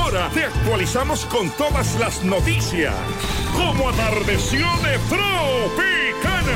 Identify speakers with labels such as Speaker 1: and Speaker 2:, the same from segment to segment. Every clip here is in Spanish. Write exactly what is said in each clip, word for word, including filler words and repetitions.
Speaker 1: hora te actualizamos con todas las noticias. Como atardeció de Tropicana.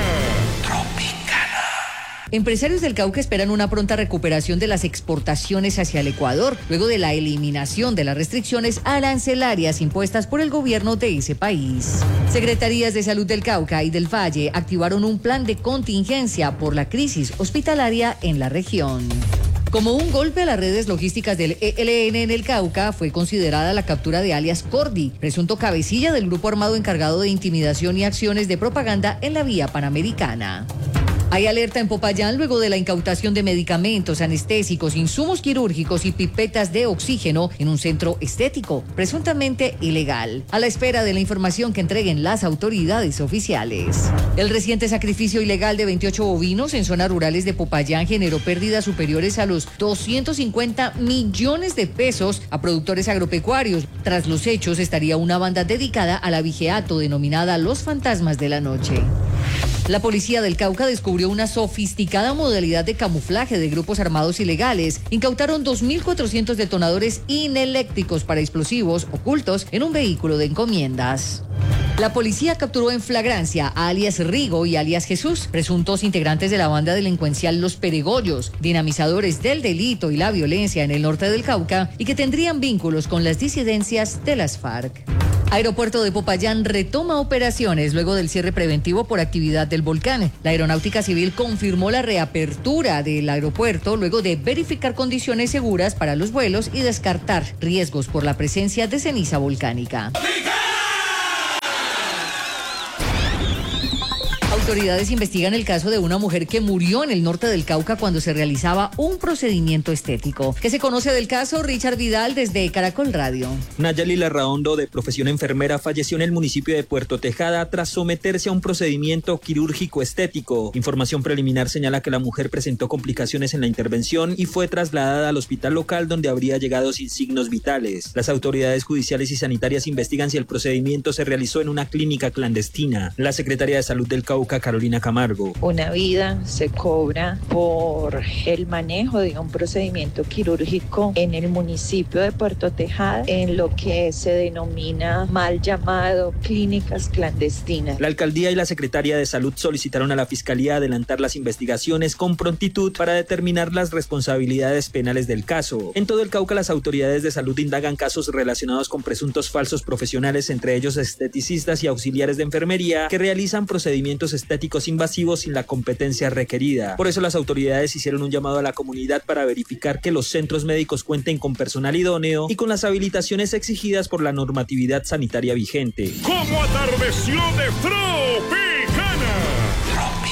Speaker 2: Empresarios del Cauca esperan una pronta recuperación de las exportaciones hacia el Ecuador, luego de la eliminación de las restricciones arancelarias impuestas por el gobierno de ese país. Secretarías de Salud del Cauca y del Valle activaron un plan de contingencia por la crisis hospitalaria en la región. Como un golpe a las redes logísticas del E L N en el Cauca, fue considerada la captura de alias Cordy, presunto cabecilla del grupo armado encargado de intimidación y acciones de propaganda en la vía panamericana. Hay alerta en Popayán luego de la incautación de medicamentos, anestésicos, insumos quirúrgicos y pipetas de oxígeno en un centro estético, presuntamente ilegal, a la espera de la información que entreguen las autoridades oficiales. El reciente sacrificio ilegal de veintiocho bovinos en zonas rurales de Popayán generó pérdidas superiores a los doscientos cincuenta millones de pesos a productores agropecuarios. Tras los hechos estaría una banda dedicada a la vigiato denominada Los Fantasmas de la Noche. La policía del Cauca descubrió una sofisticada modalidad de camuflaje de grupos armados ilegales. Incautaron dos mil cuatrocientos detonadores ineléctricos para explosivos ocultos en un vehículo de encomiendas. La policía capturó en flagrancia a alias Rigo y alias Jesús, presuntos integrantes de la banda delincuencial Los Peregollos, dinamizadores del delito y la violencia en el norte del Cauca y que tendrían vínculos con las disidencias de las FARC. Aeropuerto de Popayán retoma operaciones luego del cierre preventivo por actividad del volcán. La Aeronáutica Civil confirmó la reapertura del aeropuerto luego de verificar condiciones seguras para los vuelos y descartar riesgos por la presencia de ceniza volcánica. Autoridades investigan el caso de una mujer que murió en el norte del Cauca cuando se realizaba un procedimiento estético. ¿Qué se conoce del caso? Richard Vidal desde Caracol Radio.
Speaker 3: Nayeli Larraondo, de profesión enfermera, falleció en el municipio de Puerto Tejada tras someterse a un procedimiento quirúrgico estético. Información preliminar señala que la mujer presentó complicaciones en la intervención y fue trasladada al hospital local donde habría llegado sin signos vitales. Las autoridades judiciales y sanitarias investigan si el procedimiento se realizó en una clínica clandestina. La secretaria de Salud del Cauca, Carolina Camargo.
Speaker 4: Una vida se cobra por el manejo de un procedimiento quirúrgico en el municipio de Puerto Tejada, en lo que se denomina mal llamado clínicas clandestinas.
Speaker 3: La alcaldía y la secretaria de Salud solicitaron a la Fiscalía adelantar las investigaciones con prontitud para determinar las responsabilidades penales del caso. En todo el Cauca, las autoridades de salud indagan casos relacionados con presuntos falsos profesionales, entre ellos esteticistas y auxiliares de enfermería, que realizan procedimientos estéticos invasivos sin la competencia requerida. Por eso las autoridades hicieron un llamado a la comunidad para verificar que los centros médicos cuenten con personal idóneo y con las habilitaciones exigidas por la normatividad sanitaria vigente.
Speaker 1: Como atardeció de Tropicana.